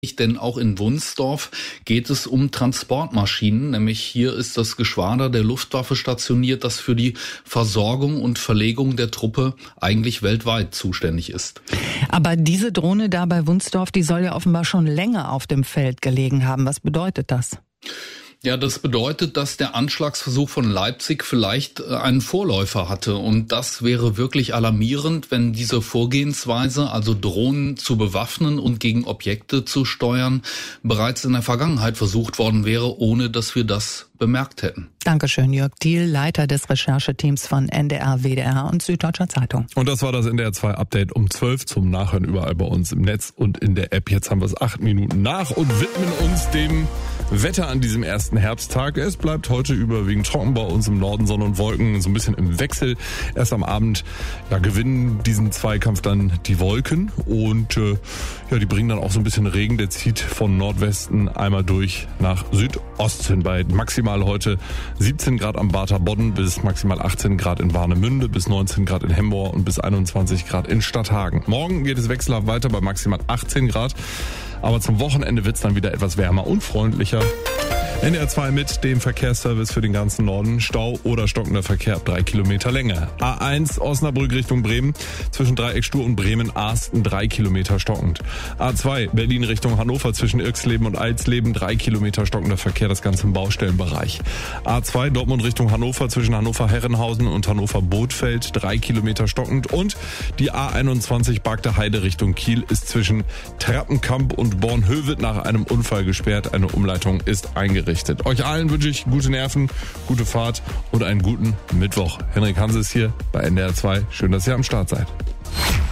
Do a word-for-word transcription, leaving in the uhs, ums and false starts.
Denn auch in Wunsdorf geht es um Transportmaschinen, nämlich hier ist das Geschwader der Luftwaffe stationiert, das für die Versorgung und Verlegung der Truppe eigentlich weltweit zuständig ist. Aber diese Drohne da bei Wunsdorf, die soll ja offenbar schon länger auf dem Feld gelegen haben. Was bedeutet das? Ja, das bedeutet, dass der Anschlagsversuch von Leipzig vielleicht einen Vorläufer hatte. Und das wäre wirklich alarmierend, wenn diese Vorgehensweise, also Drohnen zu bewaffnen und gegen Objekte zu steuern, bereits in der Vergangenheit versucht worden wäre, ohne dass wir das bemerkt hätten. Dankeschön, Jörg Diehl, Leiter des Rechercheteams von N D R, W D R und Süddeutscher Zeitung. Und das war das N D R zwei Update um zwölf zum Nachhören überall bei uns im Netz und in der App. Jetzt haben wir es acht Minuten nach und widmen uns dem Wetter an diesem ersten Herbsttag. Es bleibt heute überwiegend trocken bei uns im Norden, Sonne und Wolken, so ein bisschen im Wechsel. Erst am Abend ja, gewinnen diesen Zweikampf dann die Wolken und äh, ja, die bringen dann auch so ein bisschen Regen. Der zieht von Nordwesten einmal durch nach Südosten bei maximal heute siebzehn Grad am Barther Bodden bis maximal achtzehn Grad in Warnemünde, bis neunzehn Grad in Hemmoor und bis einundzwanzig Grad in Stadthagen. Morgen geht es wechselhaft weiter bei maximal achtzehn Grad. Aber zum Wochenende wird's dann wieder etwas wärmer und freundlicher. N D R zwei mit dem Verkehrsservice für den ganzen Norden. Stau oder stockender Verkehr ab drei Kilometer Länge. A eins Osnabrück Richtung Bremen. Zwischen Dreieckstur und Bremen-Arsten drei Kilometer stockend. A zwei Berlin Richtung Hannover zwischen Irxleben und Alsleben drei Kilometer stockender Verkehr, das Ganze im Baustellenbereich. A zwei Dortmund Richtung Hannover zwischen Hannover-Herrenhausen und Hannover-Bothfeld drei Kilometer stockend. Und die A einundzwanzig Bagde Heide Richtung Kiel ist zwischen Trappenkamp und Bornhöved nach einem Unfall gesperrt. Eine Umleitung ist eingerichtet. Euch allen wünsche ich gute Nerven, gute Fahrt und einen guten Mittwoch. Henrik Hanse ist hier bei N D R zwei. Schön, dass ihr am Start seid.